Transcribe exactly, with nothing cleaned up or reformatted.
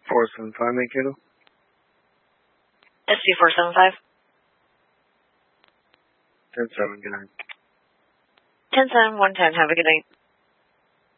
four seven five, Mankato. S C four seven five. ten seven, good night. ten seven, one ten, have a good night.